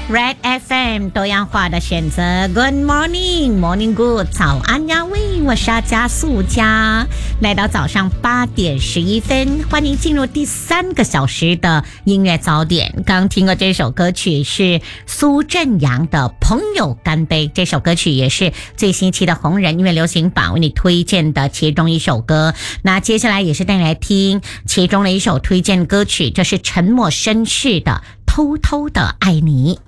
Red FM 多样化的选择 ，Good morning, morning good， 早安呀喂，我是阿加素佳，来到早上8:11，欢迎进入第3个小时的音乐早点。刚听过这首歌曲是苏振阳的《朋友干杯》，这首歌曲也是最新期的红人音乐流行榜为你推荐的其中一首歌。那接下来也是带你来听其中的一首推荐歌曲，这是沉默绅士的《偷偷的爱你》。